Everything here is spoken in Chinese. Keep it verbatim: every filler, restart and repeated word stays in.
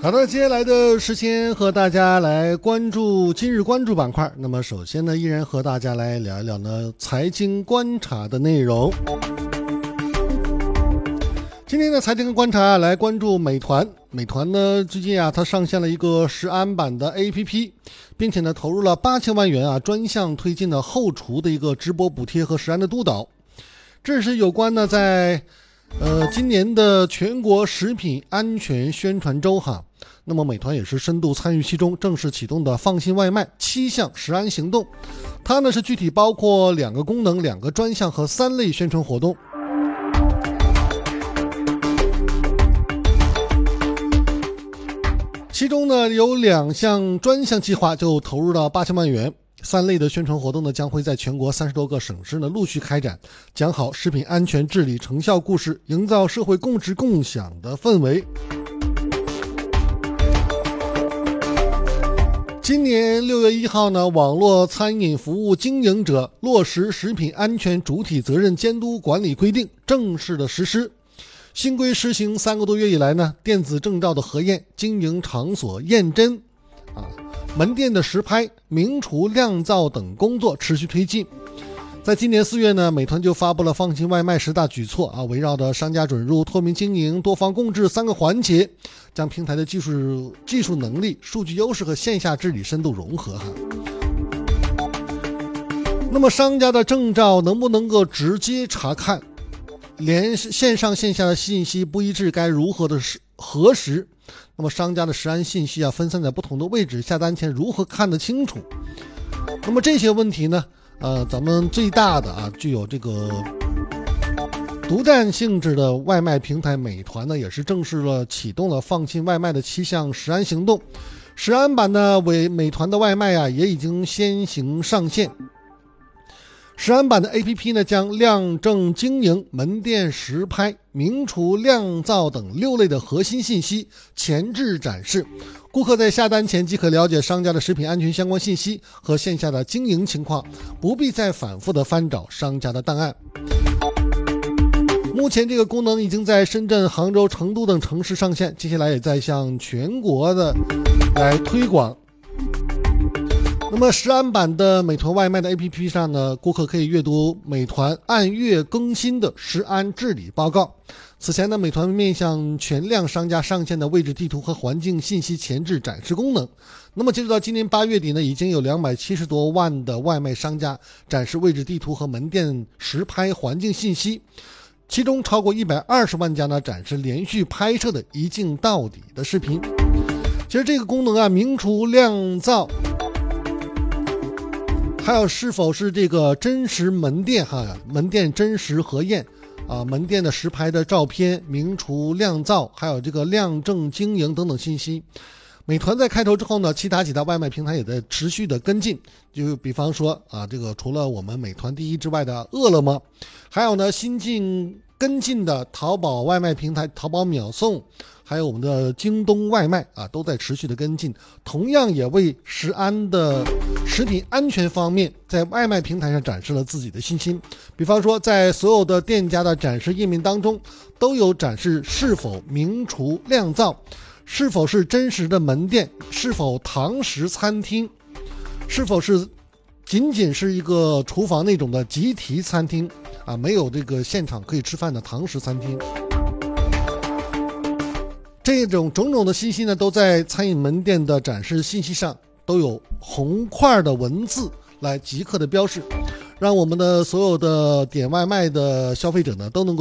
好的，接下来的时间和大家来关注今日关注板块。那么首先呢，依然和大家来聊一聊呢财经观察的内容。今天的财经观察来关注美团。美团呢最近啊，它上线了一个食安版的 A P P， 并且呢投入了八千万元啊，专项推进了后厨的一个直播补贴和食安的督导。这是有关呢在呃今年的全国食品安全宣传周哈。那么美团也是深度参与其中，正式启动的放心外卖七项食安行动。它呢是具体包括两个功能、两个专项和三类宣传活动。其中呢有两项专项计划就投入了八千万元，三类的宣传活动呢将会在全国三十多个省市呢陆续开展，讲好食品安全治理成效故事，营造社会共治共享的氛围。今年六月一号呢，网络餐饮服务经营者落实食品安全主体责任监督管理规定正式的实施。新规实行三个多月以来呢，电子证照的核验、经营场所验真、啊，门店的实拍、明厨亮灶等工作持续推进。在今年四月呢，美团就发布了放心外卖十大举措啊，围绕着商家准入、透明经营、多方共治三个环节，将平台的技术技术能力、数据优势和线下治理深度融合哈。那么商家的证照能不能够直接查看？连线上线下的信息不一致该如何的核实？那么商家的食安信息啊分散在不同的位置，下单前如何看得清楚？那么这些问题呢，呃，咱们最大的啊具有这个独占性质的外卖平台美团呢，也是正式了启动了放心外卖的七项食安行动。食安版呢为美团的外卖啊也已经先行上线。食安版的 A P P 呢，将亮证经营、门店实拍、明厨亮灶等六类的核心信息前置展示。顾客在下单前即可了解商家的食品安全相关信息和线下的经营情况，不必再反复的翻找商家的档案。目前这个功能已经在深圳、杭州、成都等城市上线，接下来也在向全国的来推广。那么食安版的美团外卖的 A P P 上呢，顾客可以阅读美团按月更新的食安治理报告。此前呢，美团面向全量商家上线的位置地图和环境信息前置展示功能。那么截止到今年八月底呢，已经有两百七十多万的外卖商家展示位置地图和门店实拍环境信息，其中超过一百二十万家呢展示连续拍摄的一镜到底的视频。其实这个功能啊，明厨亮灶，还有是否是这个真实门店哈，门店真实核验啊，门店的实拍的照片、明厨亮灶，还有这个亮证经营等等信息。美团在开头之后呢，其他几大外卖平台也在持续的跟进。就比方说啊，这个除了我们美团第一之外的饿了么，还有呢新进跟进的淘宝外卖平台淘宝秒送，还有我们的京东外卖啊，都在持续的跟进，同样也为食安的食品安全方面在外卖平台上展示了自己的信心。比方说在所有的店家的展示页面当中，都有展示是否明厨亮灶，是否是真实的门店，是否堂食餐厅，是否是仅仅是一个厨房那种的集体餐厅啊，没有这个现场可以吃饭的堂食餐厅。这种种种的信息呢，都在餐饮门店的展示信息上都有红块的文字来即刻的标示，让我们的所有的点外卖的消费者呢都能够